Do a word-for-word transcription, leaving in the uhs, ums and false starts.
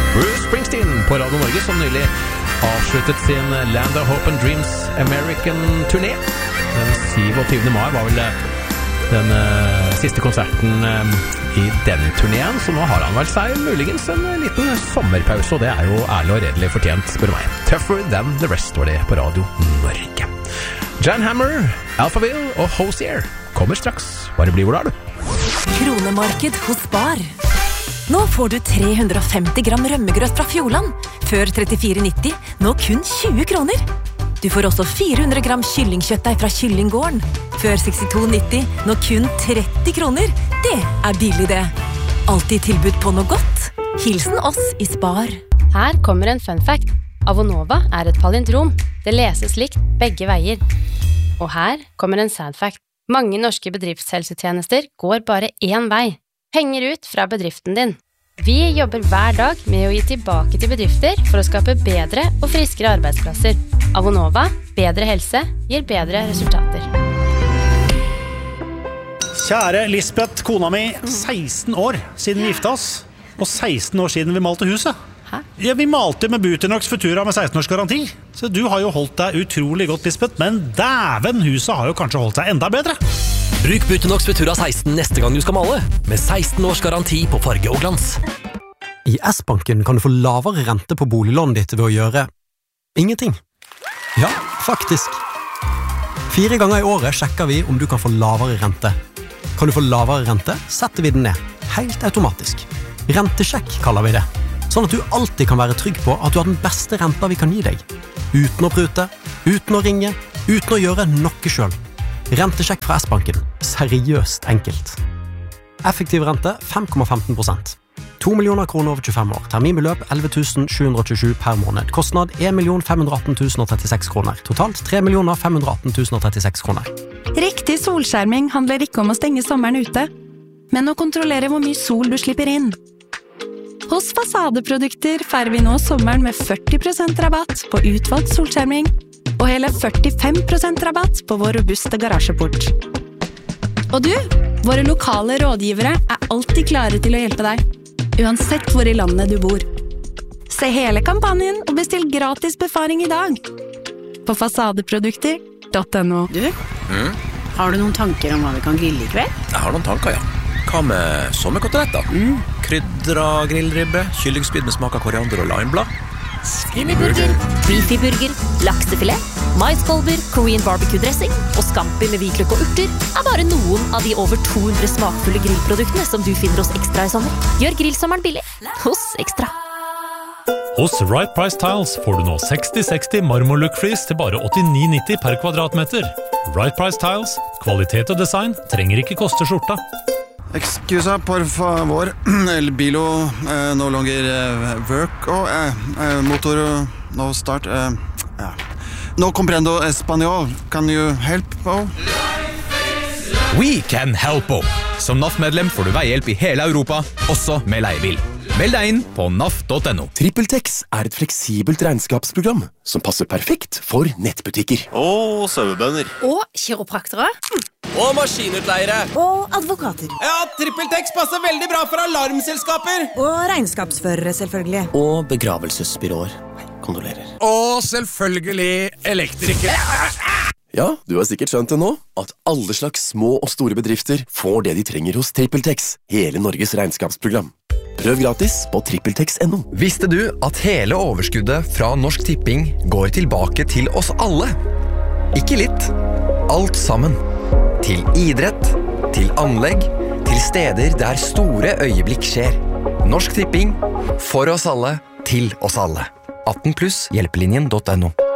Bruce Springsteen på Radio Norge, som nylig avsluttet sin Land of Hope and Dreams American-turné. Den syvogtyvende mai var vel den uh, siste konserten uh, i den turneen, så nå har han vel seg muligens en liten sommerpause, og det er jo ærlig og redelig fortjent, spør meg. Tougher Than The Rest var det på Radio Norge. Jan Hammer, Alphaville og Hosier kommer straks. Bare bli hvor da, du. Kronemarked hos Spar. Nå får du tre hundre og femti gram rømmegrøt fra Fjordland. Før trettifire nitti, nå kun tjue kroner. Du får også fire hundre gram kyllingkjøttdeig fra Kyllinggården. Før sekstito nitti, nå kun tretti kroner. Det er billig det. Alltid tilbud på noe godt. Hilsen oss i Spar. Her kommer en fun fact. Avonova er et palindrom. Det leses likt begge veier. Og her kommer en sad fact. Mange norske bedriftshelsetjenester går bare én vei. Penger ut fra bedriften din. Vi jobber hver dag med å gi tilbake til bedrifter for å skape bedre og friskere arbeidsplasser. Avonova, bedre helse, gir bedre resultater. Kjære Lisbeth, kona mi, seksten år siden vi gifte oss, og seksten år siden vi malte huset. Hæ? Ja, vi malte med Buternox Futura med seksten års garanti. Så du har jo holdt deg utrolig godt, Lisbeth, men dæven, huset har jo kanskje holdt seg enda bedre. Bruk Buternox Futura seksten neste gang du skal male, med seksten års garanti på farge og glans. I S-banken kan du få lavere rente på boliglånet ditt ved å gjøre ingenting. Ja, faktisk. Fire ganger i året sjekker vi om du kan få lavere rente. Kan du få lavere rente, setter vi den ned. Helt automatisk. Rentesjekk kaller vi det. Sånn at du alltid kan være trygg på at du har den beste renta vi kan gi deg. Uten å prute, uten å ringe, uten å gjøre noe selv. Rentesjekk fra S-banken. Seriøst enkelt. Effektiv rente fem komma femten prosent. to millioner kroner over tjuefem år. Terminbeløp elleve tusen sju hundre og tjuesju per måned. Kostnad en million fem hundre og atten tusen og trettiseks kroner. Totalt tre millioner fem hundre og atten tusen og trettiseks kroner. Riktig solskjerming handler ikke om å stenge sommeren ute, men å kontrollere hvor mye sol du slipper inn. Hos Fasadeprodukter feirer vi nå sommeren med førti prosent rabatt på utvalgt solskjerming, og hele førtifem prosent rabatt på vår robuste garasjeport. Og du, våre lokale rådgivere er alltid klare til å hjelpe deg, uansett hvor i landet du bor. Se hele kampanjen og bestill gratis befaring i dag på fasadeprodukter punktum no. Du, mm? Har du noen tanker om hva vi kan grille i kveld? Jeg har noen tanker, ja. Hva med sommerkoteletter? Mm. Krydra grillribbe, kyllingspyd med smak av koriander og limeblad. Skinnyburger, beefyburger, laksefilet, maiskolber, Korean barbecue-dressing og scampi med hvitløk og urter er bare noen av de over to hundre smakfulle grillproduktene som du finner hos Ekstra i sommer. Gjør grillsommeren billig hos Ekstra. Hos Right Price Tiles får du nå seksti seksti marmorlook-flis til bare åttini nitti per kvadratmeter. Right Price Tiles, kvalitet og design trenger ikke koste skjorta. Excusa, por favor, el bilo eh, no longer eh, work, og eh, eh, motor no start. Eh, ja. No comprendo español. Can you help? Oh? We can help. Som N A F-medlem får du veihjelp i hele Europa, også med leiebil. Meld deg inn på N A F punktum no. TrippelTex er et fleksibelt regnskapsprogram som passer perfekt for nettbutikker. Og sauebønder. Og kiropraktere. Og maskinutleiere. Og advokater. Ja, TrippelTex passer veldig bra for alarmselskaper. Og regnskapsførere, selvfølgelig. Og begravelsesbyråer. Kondolerer. Og selvfølgelig elektrikere. Ja, du har sikkert skjønt det nå, at alle slags små og store bedrifter får det de trenger hos TrippelTex, hele Norges regnskapsprogram. Prøv gratis på trippeltex punktum no. Visste du at hele overskuddet fra Norsk Tipping går tilbake til oss alle? Ikke litt. Alt sammen. Til idrett, til anlegg, til steder der store øyeblikk skjer. Norsk Tipping, for oss alle, til oss alle. atten pluss hjelpelinjen punktum no.